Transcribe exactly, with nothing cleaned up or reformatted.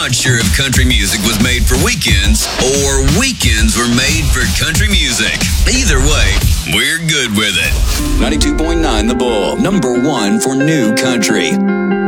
not sure if country music was made for weekends or weekends were made for country music. Either way, we're good with it. ninety-two point nine The Bull, number one for new country.